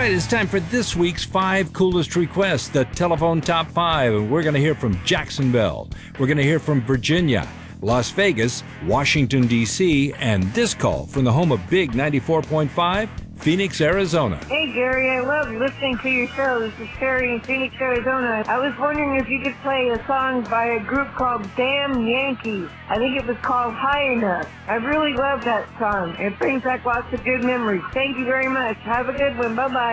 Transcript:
right, it's time for this week's 5 coolest requests, the telephone top 5. And we're going to hear from Jacksonville. We're going to hear from Virginia, Las Vegas, Washington, D.C., and this call from the home of Big 94.5, Phoenix, Arizona. Hey, Gary, I love listening to your show. This is Terry in Phoenix, Arizona. I was wondering if you could play a song by a group called Damn Yankees. I think it was called High Enough. I really love that song. It brings back lots of good memories. Thank you very much. Have a good one. Bye-bye.